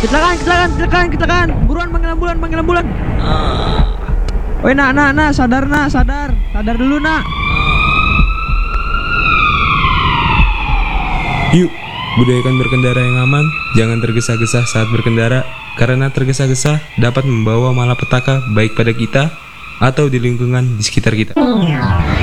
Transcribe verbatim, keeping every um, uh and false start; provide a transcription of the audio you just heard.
Kecelakaan, kecelakaan, kecelakaan, kecelakaan. Buruan panggil ambulan, panggil ambulan. Woi, nak, nak, nak, sadar, nak, sadar. Sadar dulu, nak. Yuk, budayakan berkendara yang aman. Jangan tergesa-gesa saat berkendara, karena tergesa-gesa dapat membawa malapetaka baik pada kita atau di lingkungan di sekitar kita.